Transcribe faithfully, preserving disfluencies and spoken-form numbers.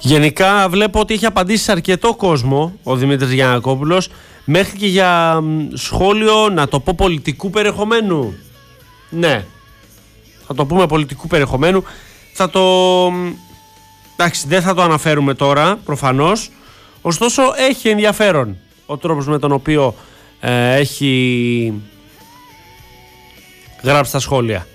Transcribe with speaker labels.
Speaker 1: Γενικά βλέπω ότι έχει απαντήσει σε αρκετό κόσμο ο Δημήτρης Γιαννακόπουλος, μέχρι και για σχόλιο, να το πω, πολιτικού περιεχομένου. Ναι, θα το πούμε πολιτικού περιεχομένου. Θα το... εντάξει, δεν θα το αναφέρουμε τώρα, προφανώς. Ωστόσο έχει ενδιαφέρον ο τρόπος με τον οποίο ε, έχει γράψει τα σχόλια.